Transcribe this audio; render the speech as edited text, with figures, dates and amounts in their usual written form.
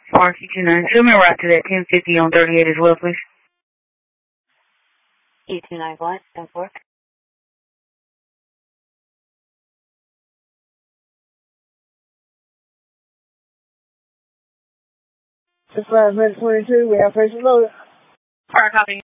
RC29. Show me right to that 1050 on 38 as well, please. E29 what? 10-4. It's 5 minutes 22. We have patient loaded. Alright, copy.